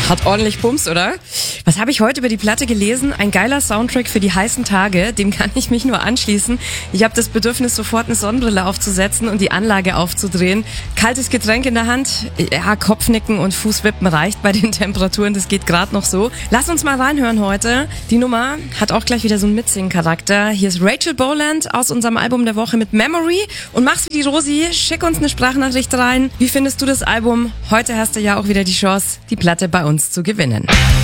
Hat ordentlich Bums, oder? Was habe ich heute über die Platte gelesen? Ein geiler Soundtrack für die heißen Tage, dem kann ich mich nur anschließen. Ich habe das Bedürfnis, sofort eine Sonnenbrille aufzusetzen und die Anlage aufzudrehen. Kaltes Getränk in der Hand, ja, Kopfnicken und Fußwippen reicht bei den Temperaturen, das geht gerade noch so. Lass uns mal reinhören heute. Die Nummer hat auch gleich wieder so einen Mitsingen-Charakter. Hier ist Rachel Boland aus unserem Album der Woche mit Memory. Und mach's wie die Rosi, schick uns eine Sprachnachricht rein. Wie findest du das Album? Heute hast du ja auch wieder die Chance, die Platte bei uns zu gewinnen.